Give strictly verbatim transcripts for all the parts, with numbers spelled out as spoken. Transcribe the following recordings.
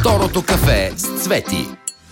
Второто кафе с Цвети.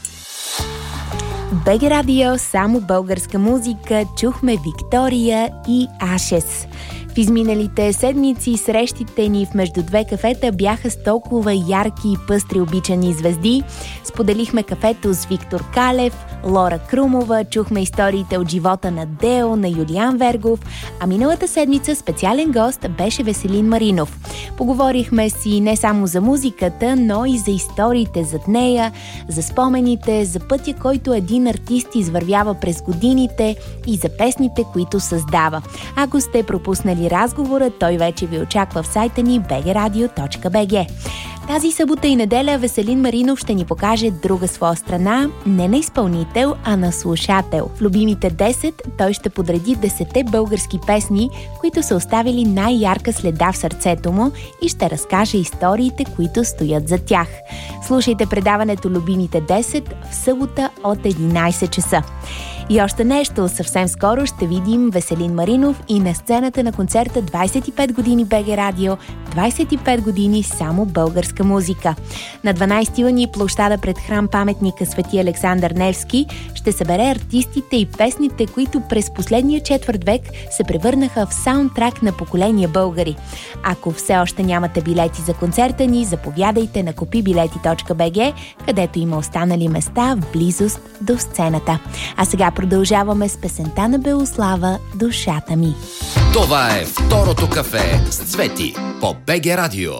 БГ Радио, само българска музика. Чухме Виктория и Ашес. В изминалите седмици срещите ни в Между две кафета бяха с толкова ярки и пъстри обичани звезди. Споделихме кафето с Виктор Калев, Лора Крумова, чухме историите от живота на Део, на Юлиан Вергов, а миналата седмица специален гост беше Веселин Маринов. Поговорихме си не само за музиката, но и за историите зад нея, за спомените, за пътя, който един артист извървява през годините и за песните, които създава. Ако сте пропуснали разговора, той вече ви очаква в сайта ни би джи радио точка би джи. Тази събота и неделя Веселин Маринов ще ни покаже друга своя страна, не на изпълнител, а на слушател. В любимите десет той ще подреди десетте български песни, които са оставили най-ярка следа в сърцето му и ще разкаже историите, които стоят за тях. Слушайте предаването Любимите десет в събота от единайсет часа. И още нещо, съвсем скоро ще видим Веселин Маринов и на сцената на концерта двайсет и пет години БГ Радио, двайсет и пет години само българска музика. На дванайсети юни площада пред храм паметника Свети Александър Невски ще събере артистите и песните, които през последния четвърт век се превърнаха в саундтрак на поколения българи. Ако все още нямате билети за концерта ни, заповядайте на купи билети точка би джи, където има останали места в близост до сцената. А сега продължаваме с песента на Белослава "Душата ми". Това е Второто кафе с Цвети по БГ Радио.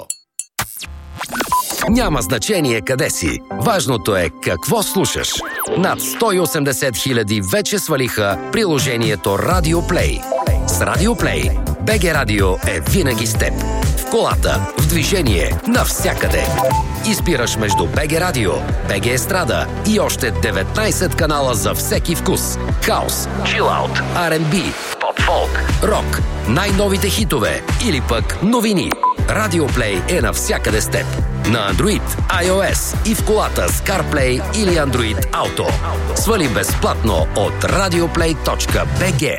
Няма значение къде си. Важното е какво слушаш. Над сто и осемдесет хиляди вече свалиха приложението Radio Play. С Radio Play БГ Радио е винаги с теб. В колата, в движение, навсякъде. Избираш между БГ Радио, БГ Естрада и още деветнайсет канала за всеки вкус. Хаус, чилаут, Ар енд Би, поп-фолк, рок, най-новите хитове или пък новини. Radio Play е навсякъде с теб. На Android, iOS и в колата с CarPlay или Android Auto. Свали безплатно от радио плей точка би джи.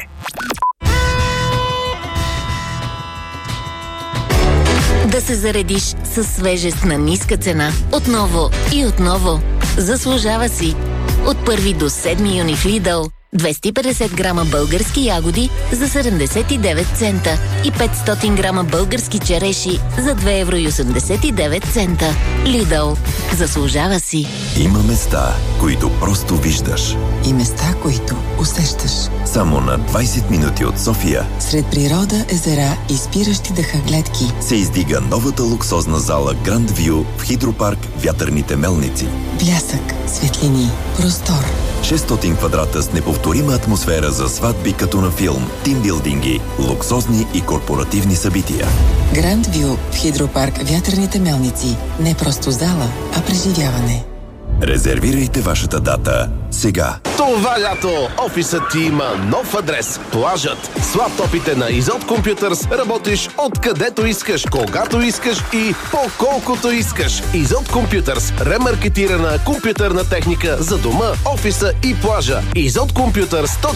Да се заредиш със свежест на ниска цена. Отново и отново. Заслужава си. От първи до седми юни в Lidl двеста и петдесет грама български ягоди за седемдесет и девет цента и петстотин грама български череши за две евро и осемдесет и девет цента. Lidl. Заслужава си. Има места, които просто виждаш. И места, които усещаш. Само на двайсет минути от София, сред природа, езера и спиращи дъха гледки, се издига новата луксозна зала Grand View в Хидропарк Вятърните мелници. Блясък, светлини, простор. шестстотин квадрата с неповторима атмосфера за сватби като на филм, тимбилдинги, луксозни и корпоративни събития. Grand View в Хидропарк Вятърните мелници. Не просто зала, а преживяване. Резервирайте вашата дата сега. Това лято офисът ти има нов адрес. Плажът. С лаптопите на Изот Computers работиш откъдето искаш, когато искаш и по колкото искаш. Изот Computers. Ремаркетирана компютърна техника за дома, офиса и плажа. изот компютърс точка